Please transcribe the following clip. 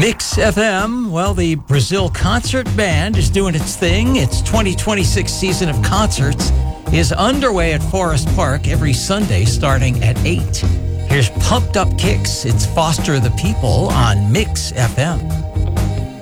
Mix FM, well, the Brazil Concert Band is doing its thing. Its 2026 season of concerts is underway at Forest Park every Sunday starting at 8. Here's Pumped Up Kicks. It's Foster the People on Mix FM.